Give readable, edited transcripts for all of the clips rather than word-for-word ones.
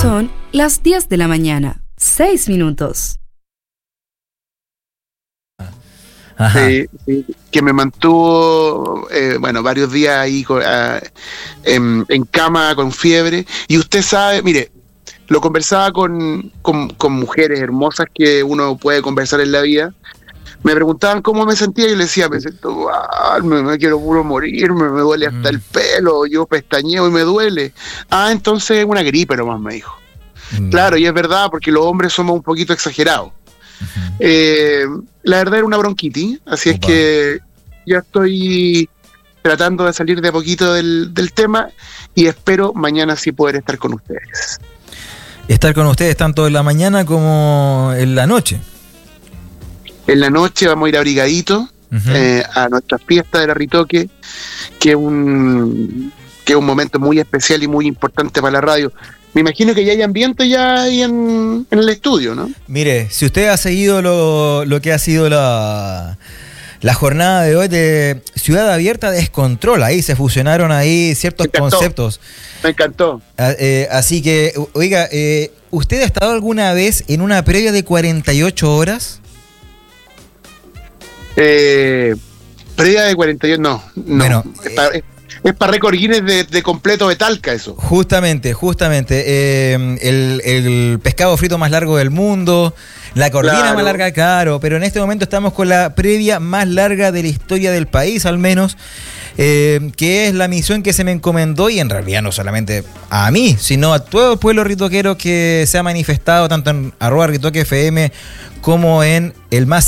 Son las 10 de la mañana, 6 minutos. Sí, que me mantuvo, varios días ahí en cama con fiebre. Y usted sabe, mire, lo conversaba con mujeres hermosas que uno puede conversar en la vida. Me preguntaban cómo me sentía y yo les decía, me siento mal, me quiero puro morirme, me duele hasta el pelo, yo pestañeo y me duele. Entonces es una gripe nomás, me dijo. Claro, y es verdad, porque los hombres somos un poquito exagerados. La verdad era una bronquitis, así es que ya estoy tratando de salir de a poquito del tema y espero mañana sí poder estar con ustedes. Estar con ustedes tanto en la mañana como en la noche. En la noche vamos a ir abrigaditos a nuestra fiesta de la Ritoque, que es un momento muy especial y muy importante para la radio. Me imagino que ya hay ambiente ya ahí en el estudio, ¿no? Mire, si usted ha seguido lo que ha sido la jornada de hoy de Ciudad Abierta Descontrol, ahí se fusionaron ahí ciertos conceptos. Me encantó. Así que, oiga, ¿usted ha estado alguna vez en una previa de 48 horas? Previa de 48, no. Bueno, es para récord Guinness de completo de Talca eso. Justamente. El pescado frito más largo del mundo, la corvina más larga, claro, pero en este momento estamos con la previa más larga de la historia del país, al menos, que es la misión que se me encomendó, y en realidad no solamente a mí, sino a todo el pueblo ritoquero que se ha manifestado tanto en @RitoqueFM como en el más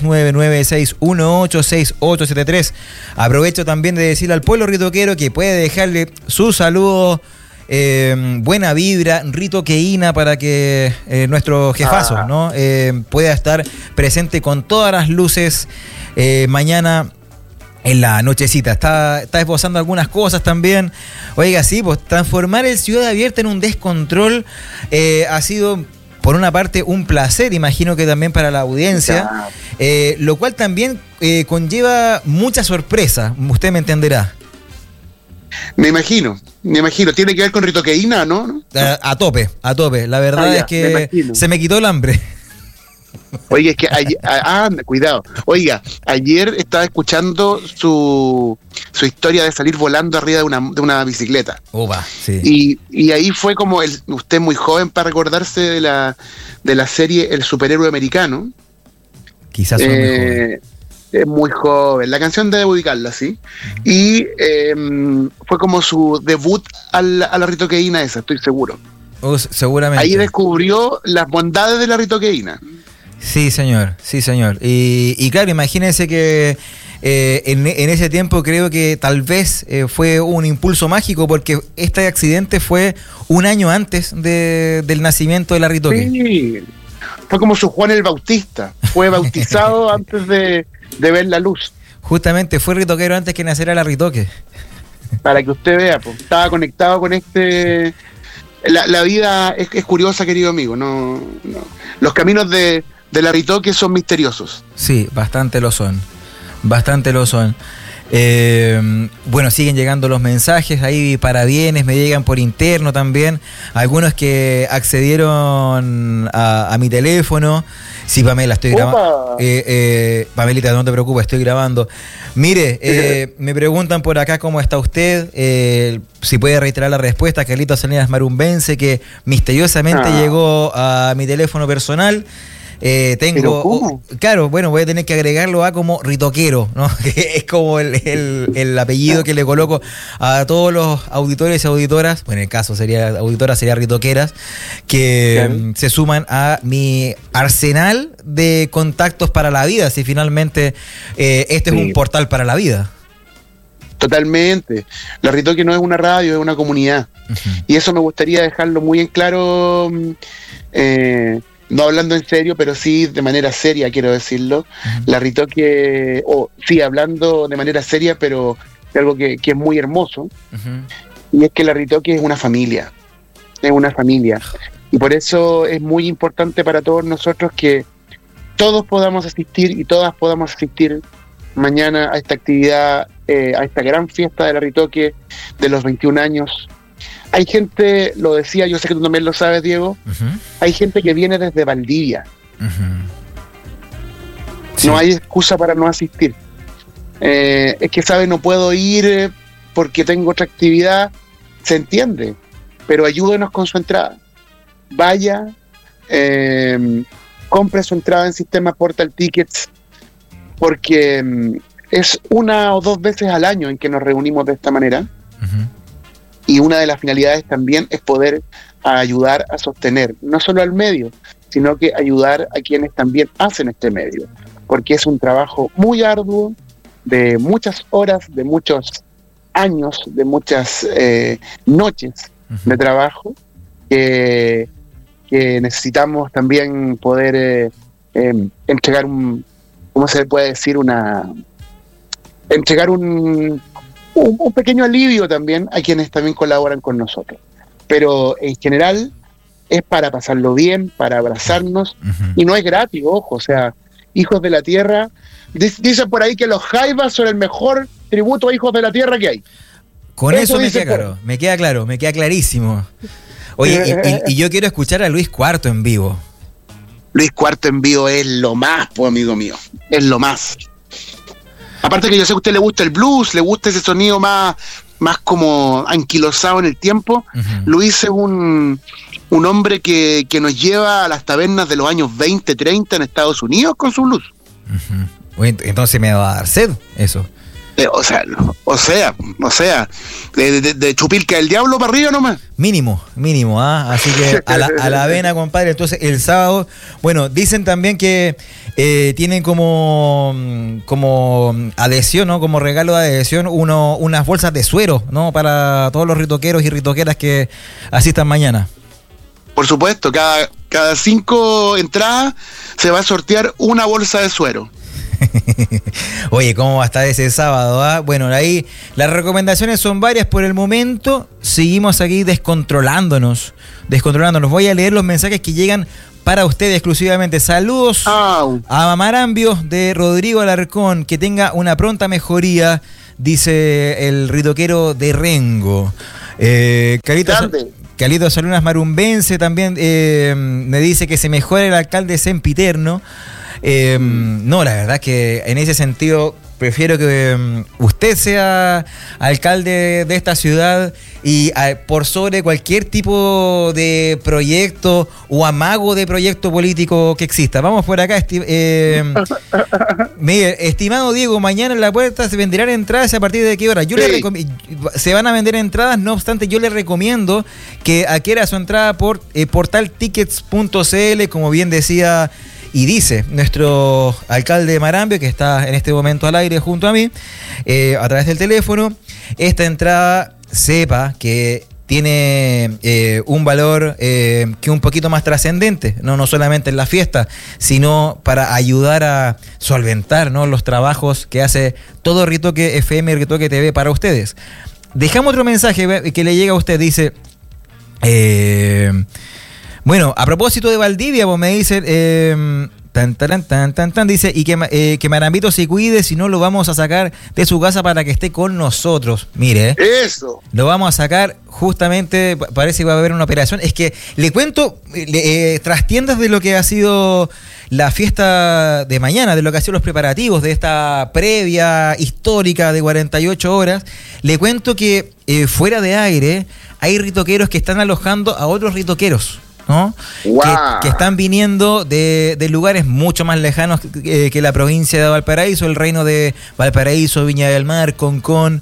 56996186873. Aprovecho también de decirle al pueblo ritoquero que puede dejarle su saludo, buena vibra, ritoqueína, para que nuestro jefazo ¿no? Pueda estar presente con todas las luces mañana en la nochecita. Está esbozando algunas cosas también. Oiga, sí, pues transformar el Ciudad Abierta en un descontrol ha sido, por una parte, un placer, imagino que también para la audiencia, lo cual también conlleva mucha sorpresa, usted me entenderá. Me imagino. Tiene que ver con ritoqueína, ¿no? A tope. La verdad es que se me quitó el hambre. Oiga, es que cuidado. Oiga, ayer estaba escuchando su historia de salir volando arriba de una bicicleta. Opa, sí. Y ahí fue como usted es muy joven para recordarse de la serie El Superhéroe Americano. Quizás soy muy joven. Es muy joven. La canción debe ubicarla, ¿sí? Y fue como su debut a la ritoqueína esa, estoy seguro. Seguramente. Ahí descubrió las bondades de la ritoqueína. Sí, señor. Y claro, imagínense que en ese tiempo creo que tal vez fue un impulso mágico, porque este accidente fue un año antes del nacimiento de la Ritoque. Sí, fue como su Juan el Bautista, fue bautizado antes de ver la luz. Justamente, fue ritoquero antes que naciera la Ritoque. Para que usted vea, pues, estaba conectado con La vida es curiosa, querido amigo. No. Los caminos de la Ritoque son misteriosos. Sí, bastante lo son. Bueno, siguen llegando los mensajes ahí, parabienes, me llegan por interno también. Algunos que accedieron a mi teléfono. Sí, Pamela, estoy grabando. Pamelita, no te preocupes, estoy grabando. Mire, me preguntan por acá cómo está usted, si puede reiterar la respuesta. Carlitos Salinas Marumbense, que misteriosamente llegó a mi teléfono personal. Claro, bueno, voy a tener que agregarlo a como ritoquero, ¿no? Que es como el apellido que le coloco a todos los auditores y auditoras, bueno, en el caso sería auditoras, sería ritoqueras, que se suman a mi arsenal de contactos para la vida, si finalmente este es un portal para la vida. Totalmente. La Ritoque no es una radio, es una comunidad. Y eso me gustaría dejarlo muy en claro, no hablando en serio, pero sí de manera seria, quiero decirlo. La Ritoque, sí, hablando de manera seria, pero de algo que es muy hermoso. Y es que la Ritoque es una familia. Y por eso es muy importante para todos nosotros que todos podamos asistir y todas podamos asistir mañana a esta actividad, a esta gran fiesta de la Ritoque de los 21 años Hay gente, lo decía, yo sé que tú también lo sabes, Diego, hay gente que viene desde Valdivia. Sí. No hay excusa para no asistir. Es que, ¿sabe? No puedo ir porque tengo otra actividad, se entiende, pero ayúdenos con su entrada. Vaya, compre su entrada en Sistema Portal Tickets, porque es 1 o 2 veces al año en que nos reunimos de esta manera. Y una de las finalidades también es poder ayudar a sostener, no solo al medio, sino que ayudar a quienes también hacen este medio, porque es un trabajo muy arduo, de muchas horas, de muchos años, de muchas noches de trabajo, que necesitamos también poder entregar ¿cómo se puede decir? Entregar un pequeño alivio también a quienes también colaboran con nosotros. Pero en general es para pasarlo bien, para abrazarnos, y no es gratis, ojo, o sea, Hijos de la Tierra, dicen por ahí que los Jaivas son el mejor tributo a Hijos de la Tierra que hay. Con eso me queda claro, me queda clarísimo. Oye, y yo quiero escuchar a Luis Cuarto en vivo. Luis Cuarto en vivo es lo más, pues, amigo mío, es lo más. Aparte que yo sé que a usted le gusta el blues, le gusta ese sonido más como anquilosado en el tiempo. Luis es un hombre que nos lleva a las tabernas de los años 20, 30 en Estados Unidos con su blues. Entonces me va a dar sed eso. O sea, de Chupilca del Diablo para arriba nomás. Mínimo, así que a la avena, compadre. Entonces el sábado, bueno, dicen también que tienen como adhesión, ¿no? Como regalo de adhesión unas bolsas de suero, ¿no? Para todos los ritoqueros y ritoqueras que asistan mañana. Por supuesto, cada 5 entradas se va a sortear una bolsa de suero. Oye, ¿cómo va a estar ese sábado? ¿Ah? Bueno, ahí las recomendaciones son varias por el momento. Seguimos aquí descontrolándonos. Voy a leer los mensajes que llegan para ustedes exclusivamente. Saludos a Marambio de Rodrigo Alarcón. Que tenga una pronta mejoría, dice el ritoquero de Rengo. Calito Salinas Marumbense también me dice que se mejore el alcalde sempiterno. No, la verdad que en ese sentido prefiero que usted sea alcalde de esta ciudad y por sobre cualquier tipo de proyecto o amago de proyecto político que exista. Vamos por acá, Miguel, estimado Diego, mañana en la puerta se venderán entradas. ¿A partir de qué hora? Se van a vender entradas, no obstante yo le recomiendo que adquiera su entrada por portaltickets.cl, como bien decía y dice nuestro alcalde de Marambio, que está en este momento al aire junto a mí, a través del teléfono. Esta entrada, sepa que tiene un valor que un poquito más trascendente, no solamente en la fiesta, sino para ayudar a solventar, ¿no?, los trabajos que hace todo Ritoque FM y Ritoque TV para ustedes. Dejamos otro mensaje que le llega a usted, dice... Bueno, a propósito de Valdivia, pues me dice, dice, y que Marambito se cuide, si no lo vamos a sacar de su casa para que esté con nosotros. Mire, eso. Lo vamos a sacar justamente, parece que va a haber una operación. Es que le cuento trastiendas de lo que ha sido la fiesta de mañana, de lo que han sido los preparativos de esta previa histórica de 48 horas. Le cuento que fuera de aire hay ritoqueros que están alojando a otros ritoqueros, ¿no? Wow. Que están viniendo de lugares mucho más lejanos que la provincia de Valparaíso, el reino de Valparaíso, Viña del Mar, Concón,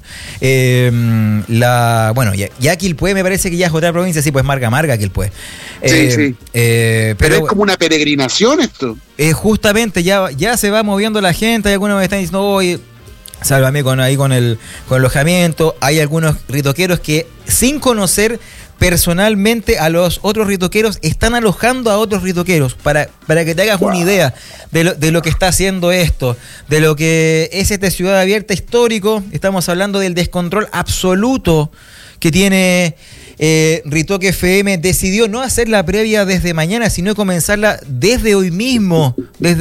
ya Quilpué me parece que ya es otra provincia, sí, pues Marga Quilpué. Sí. Pero es como una peregrinación esto. Justamente, ya se va moviendo la gente, hay algunos que están diciendo, oye, sálvame con el alojamiento. Hay algunos ritoqueros que, sin conocer personalmente a los otros ritoqueros, están alojando a otros ritoqueros para que te hagas una idea de lo que está haciendo esto, de lo que es esta ciudad abierta histórico. Estamos hablando del descontrol absoluto que tiene Ritoque FM. Decidió no hacer la previa desde mañana, sino comenzarla desde hoy mismo.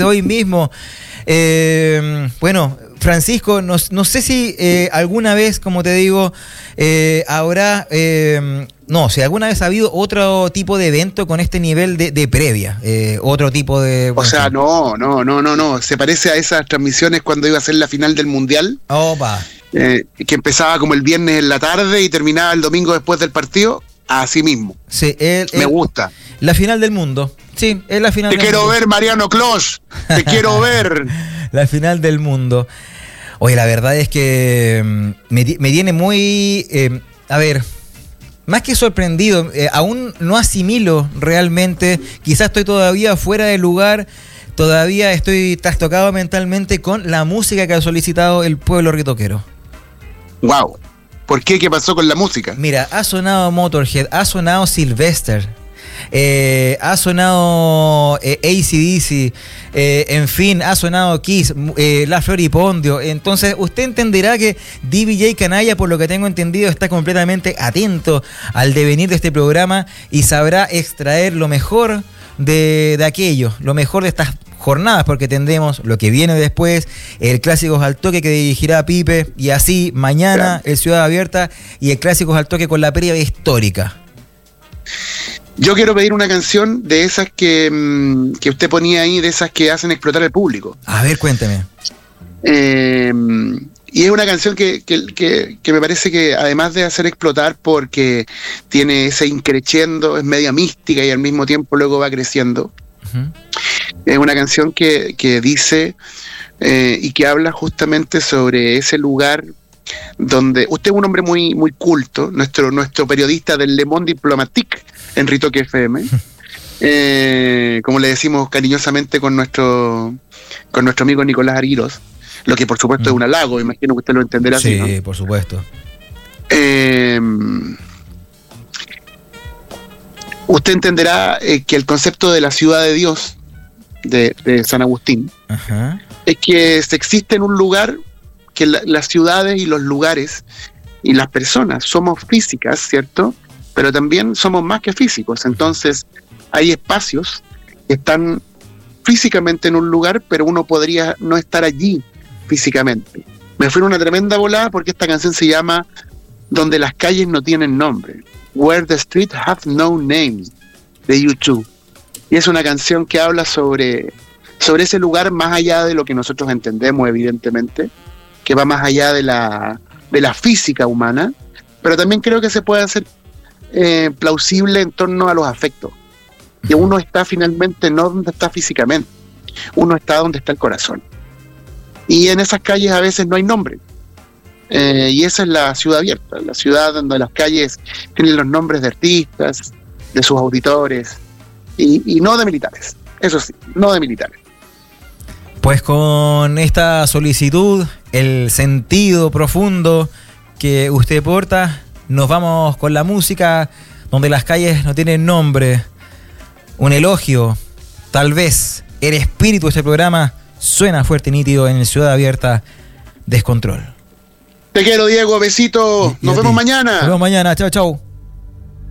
Bueno, Francisco, no sé si alguna vez, como te digo, habrá No, si alguna vez ha habido otro tipo de evento con este nivel de previa, otro tipo de... O sea, no. Se parece a esas transmisiones cuando iba a ser la final del Mundial. Opa. Que empezaba como el viernes en la tarde y terminaba el domingo después del partido. Así mismo. Sí, me gusta. La final del mundo. Sí, es la final del mundo. Te quiero ver, Mariano Clos. Te quiero ver. La final del mundo. Oye, la verdad es que me tiene muy... a ver... Más que sorprendido, aún no asimilo realmente, quizás estoy todavía fuera de lugar, todavía estoy trastocado mentalmente con la música que ha solicitado el pueblo ritoquero. Wow, ¿por qué? ¿Qué pasó con la música? Mira, ha sonado Motorhead, ha sonado Sylvester, ha sonado AC/DC, en fin, ha sonado Kiss, La Floripondio. Entonces usted entenderá que DJ Canalla, por lo que tengo entendido, está completamente atento al devenir de este programa y sabrá extraer lo mejor de aquello, lo mejor de estas jornadas, porque tendremos lo que viene después, el Clásicos al Toque que dirigirá Pipe, y así mañana el Ciudad Abierta y el Clásicos al Toque con la previa histórica. Yo quiero pedir una canción de esas que usted ponía ahí, de esas que hacen explotar al público. A ver, cuénteme. Y es una canción que me parece que, además de hacer explotar, porque tiene ese increciendo, es media mística y al mismo tiempo luego va creciendo. Uh-huh. Es una canción que dice y que habla justamente sobre ese lugar donde usted es un hombre muy, muy culto, nuestro periodista del Le Monde Diplomatique en Ritoque FM, como le decimos cariñosamente con nuestro amigo Nicolás Arguiros, lo que por supuesto es un halago, me imagino que usted lo entenderá así, ¿no? Sí, por supuesto. Usted entenderá que el concepto de la ciudad de Dios de San Agustín, uh-huh, es que se existe en un lugar, que las ciudades y los lugares y las personas somos físicas, ¿cierto? Pero también somos más que físicos. Entonces hay espacios que están físicamente en un lugar, pero uno podría no estar allí físicamente. Me fui en una tremenda volada porque esta canción se llama Donde las calles no tienen nombre, Where the Streets Have No Names, de U2. Y es una canción que habla sobre ese lugar más allá de lo que nosotros entendemos, evidentemente, que va más allá de la física humana, pero también creo que se puede hacer plausible en torno a los afectos. Que uno está finalmente no donde está físicamente, uno está donde está el corazón. Y en esas calles a veces no hay nombre. Y esa es la ciudad abierta, la ciudad donde las calles tienen los nombres de artistas, de sus auditores, y no de militares. Eso sí, no de militares. Pues con esta solicitud, el sentido profundo que usted porta, nos vamos con la música donde las calles no tienen nombre. Un elogio, tal vez el espíritu de este programa suena fuerte y nítido en Ciudad Abierta, Descontrol. Te quiero, Diego, besito. Nos vemos mañana. Nos vemos mañana, chao, chao.